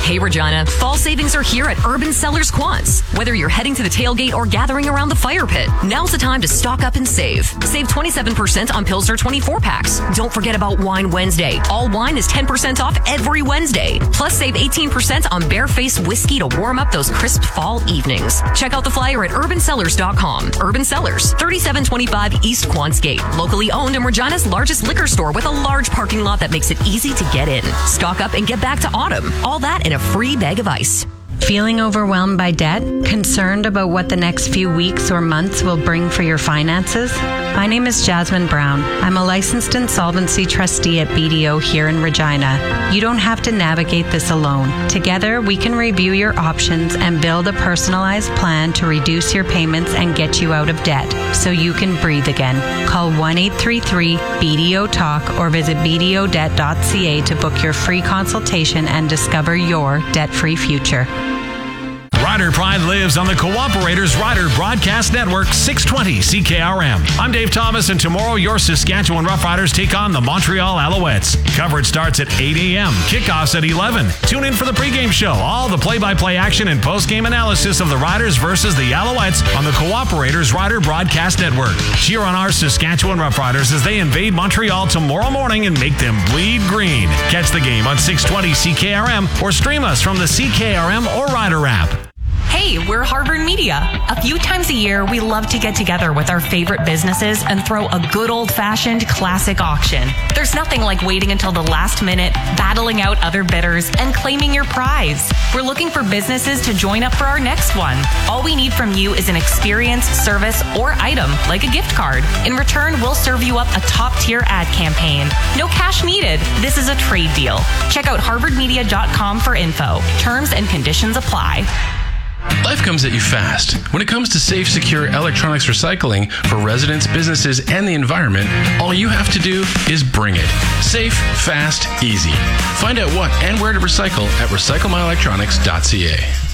Hey Regina, fall savings are here at Urban Cellars Quants. Whether you're heading to the tailgate or gathering around the fire pit, now's the time to stock up and save. Save 27% on Pilsner 24 packs. Don't forget about Wine Wednesday. All wine is 10% off every Wednesday. Plus save 18% on Barefaced whiskey to warm up those crisp fall evenings. Check out the flyer at urbancellars.com. Urban Cellars, 3725 East Quants Gate. Locally owned and Regina's largest liquor store with a large parking lot that makes it easy to get in. Stock up and get back to autumn. All that in a free bag of ice. Feeling overwhelmed by debt? Concerned about what the next few weeks or months will bring for your finances? My name is Jasmine Brown. I'm a licensed insolvency trustee at BDO here in Regina. You don't have to navigate this alone. Together, we can review your options and build a personalized plan to reduce your payments and get you out of debt so you can breathe again. Call 1-833-BDO-TALK or visit bdodebt.ca to book your free consultation and discover your debt-free future. Rider Pride lives on the Cooperators Rider Broadcast Network, 620 CKRM. I'm Dave Thomas, and tomorrow your Saskatchewan Roughriders take on the Montreal Alouettes. Coverage starts at 8 a.m., kickoffs at 11. Tune in for the pregame show, all the play-by-play action and postgame analysis of the Riders versus the Alouettes on the Cooperators Rider Broadcast Network. Cheer on our Saskatchewan Roughriders as they invade Montreal tomorrow morning and make them bleed green. Catch the game on 620 CKRM or stream us from the CKRM or Rider app. Hey, we're Harvard Media. A few times a year, we love to get together with our favorite businesses and throw a good old-fashioned classic auction. There's nothing like waiting until the last minute, battling out other bidders, and claiming your prize. We're looking for businesses to join up for our next one. All we need from you is an experience, service, or item, like a gift card. In return, we'll serve you up a top-tier ad campaign. No cash needed. This is a trade deal. Check out harvardmedia.com for info. Terms and conditions apply. Life comes at you fast. When it comes to safe, secure electronics recycling for residents, businesses, and the environment, all you have to do is bring it. Safe, fast, easy. Find out what and where to recycle at recyclemyelectronics.ca.